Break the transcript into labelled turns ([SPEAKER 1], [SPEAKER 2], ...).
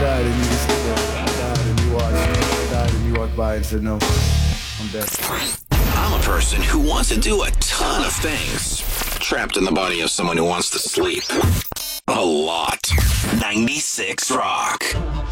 [SPEAKER 1] died and you sit there. I died and you watched. I died and you walked by and said, no, I'm dead.
[SPEAKER 2] I'm a person who wants to do a ton of things. Trapped in the body of someone who wants to sleep. A lot. 96 Rock.